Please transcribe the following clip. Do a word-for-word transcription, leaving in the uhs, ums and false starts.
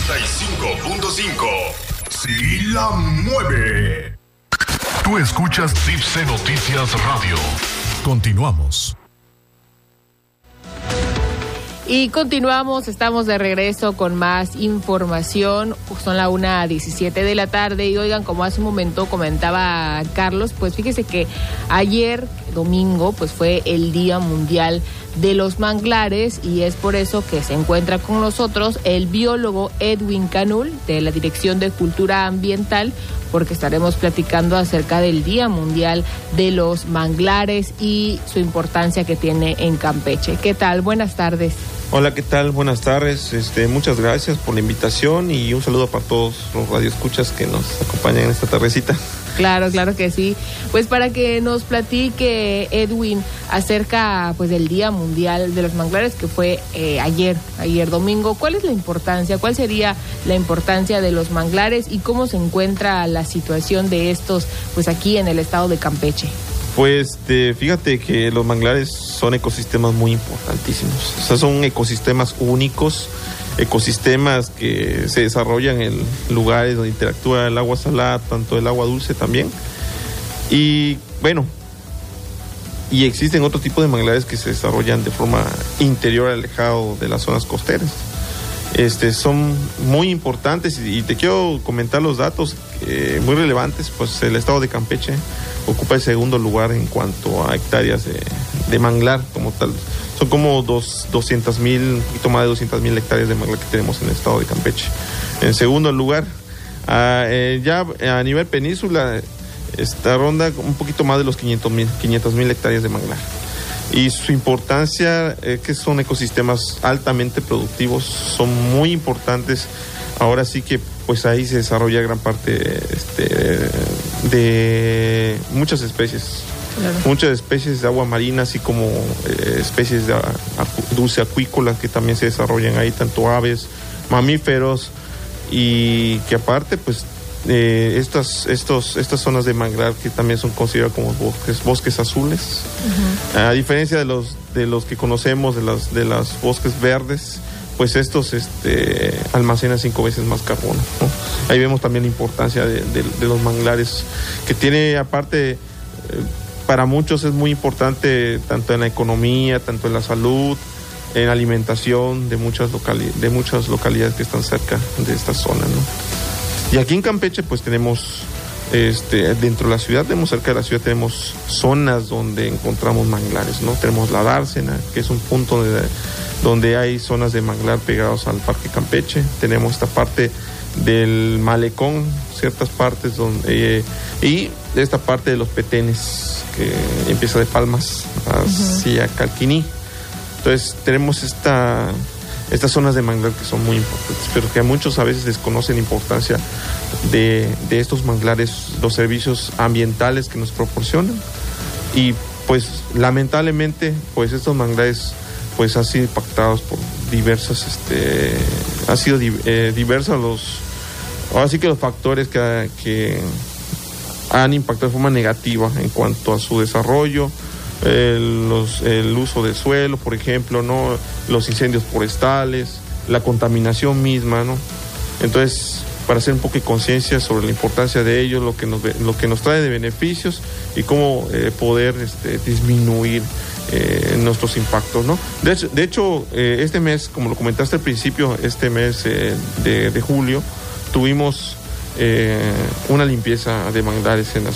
noventa y cinco punto cinco. Sí la mueve. Tú escuchas Tipse Noticias Radio. Continuamos. Y continuamos, estamos de regreso con más información. Son la una diecisiete de la tarde y oigan, como hace un momento comentaba Carlos, pues fíjese que ayer, domingo, pues fue el Día Mundial de los Manglares y es por eso que se encuentra con nosotros el biólogo Edwin Canul de la Dirección de Cultura Ambiental, porque estaremos platicando acerca del Día Mundial de los Manglares y su importancia que tiene en Campeche. ¿Qué tal? Buenas tardes. Hola, ¿qué tal? Buenas tardes. Este, muchas gracias por la invitación y un saludo para todos los radioescuchas que nos acompañan en esta tardecita. Claro, claro que sí. Pues para que nos platique Edwin acerca pues del Día Mundial de los Manglares que fue eh, ayer, ayer domingo. ¿Cuál es la importancia? ¿Cuál sería la importancia de los manglares y cómo se encuentra la situación de estos pues aquí en el estado de Campeche? Pues te, fíjate que los manglares son ecosistemas muy importantísimos. O sea, son ecosistemas únicos, ecosistemas que se desarrollan en lugares donde interactúa el agua salada, tanto el agua dulce también. Y bueno, y existen otro tipo de manglares que se desarrollan de forma interior, alejado de las zonas costeras. Este, son muy importantes y, y te quiero comentar los datos eh, muy relevantes. Pues el estado de Campeche ocupa el segundo lugar en cuanto a hectáreas de, de manglar como tal. Son como dos, doscientas mil, un poquito más de doscientas mil hectáreas de manglar que tenemos en el estado de Campeche. En segundo lugar, a, eh, ya a nivel península, esta ronda un poquito más de los quinientos mil hectáreas de manglar. Y su importancia es que son ecosistemas altamente productivos, son muy importantes. Ahora sí que pues ahí se desarrolla gran parte este, de muchas especies. Claro. Muchas especies de agua marina, así como eh, especies de acu- dulce acuícola que también se desarrollan ahí, tanto aves, mamíferos, y que aparte pues eh, estas, estos, estas zonas de manglar que también son consideradas como bosques, bosques azules, uh-huh. A diferencia de los, de los que conocemos, de las, de los bosques verdes, pues estos este, almacenan cinco veces más carbono, ¿no? Ahí vemos también la importancia de, de, de los manglares, que tiene aparte, eh, para muchos es muy importante tanto en la economía, tanto en la salud, en la alimentación de muchas, locali- de muchas localidades que están cerca de esta zona, ¿no? Y aquí en Campeche pues tenemos, este, dentro de la ciudad, tenemos cerca de la ciudad, tenemos zonas donde encontramos manglares, ¿no? Tenemos la Dársena, que es un punto de, donde hay zonas de manglar pegados al Parque Campeche. Tenemos esta parte del Malecón, ciertas partes donde, eh, y esta parte de los Petenes, que empieza de Palmas hacia uh-huh. Calquiní. Entonces tenemos esta... estas zonas de manglar que son muy importantes, pero que a muchos a veces desconocen la importancia de, de estos manglares, los servicios ambientales que nos proporcionan. Y pues lamentablemente pues estos manglares pues han sido impactados por diversas, este, ha sido eh, diversos los, ahora sí que los factores que, que han impactado de forma negativa en cuanto a su desarrollo. El, los, el uso del suelo, por ejemplo, ¿no? Los incendios forestales, la contaminación misma, ¿no? Entonces, para hacer un poco de conciencia sobre la importancia de ello, lo que nos, lo que nos trae de beneficios y cómo eh, poder este, disminuir eh, nuestros impactos, ¿no? De hecho, de hecho eh, este mes, como lo comentaste al principio, este mes eh, de, de julio, tuvimos eh, una limpieza de manglares en la